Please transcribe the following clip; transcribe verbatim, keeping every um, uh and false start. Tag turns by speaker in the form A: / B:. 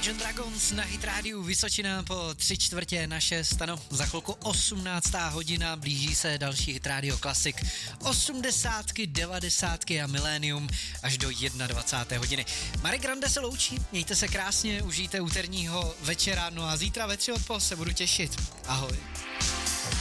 A: Imagine Dragons na Hit Rádiu Vysočina po tři čtvrtě na šest, ano, za chvilku osmnáctá hodina, blíží se další Hit Radio klasik, osmdesátky, devadesátky a milénium až do dvacáté jedné hodiny. Marek Grande se loučí, mějte se krásně, užijte úterního večera, no a zítra ve tři od pol se budu těšit. Ahoj.